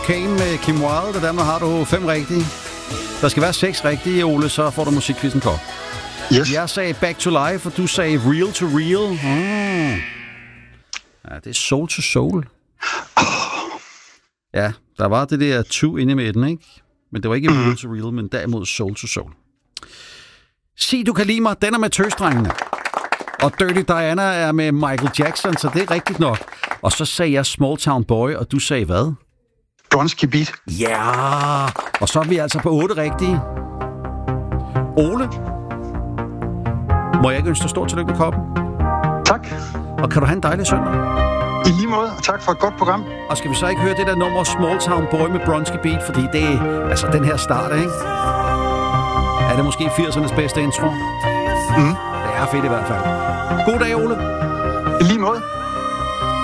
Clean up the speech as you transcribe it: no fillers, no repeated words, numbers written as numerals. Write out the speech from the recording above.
Cocaine med Kim Wilde, og dermed har du 5 rigtige. Der skal være 6 rigtige, Ole, så får du musikquizzen på. Yes. Jeg sagde Back to Life, og du sagde Real to Real. Ja, det er Soul to Soul. Ja, der var det der 2 inde i midten, ikke? Men det var ikke Real to Real, men derimod Soul to Soul. Sig, du kan lide mig, den er med tøsdrengene. Og Dirty Diana er med Michael Jackson, så det er rigtigt nok. Og så sagde jeg Small Town Boy, og du sagde hvad? Bronski Beat. Ja, og så er vi altså på 8 rigtige. Ole, må jeg ikke ønske dig stort tillykke med koppen? Tak. Og kan du have en dejlig søndag? I lige måde, og tak for et godt program. Og skal vi så ikke høre det der nummer Small Town Boy med Bronski Beat, fordi det er altså den her start, ikke? Er det måske 80'ernes bedste intro? Det er fedt i hvert fald. God dag, Ole. I lige måde.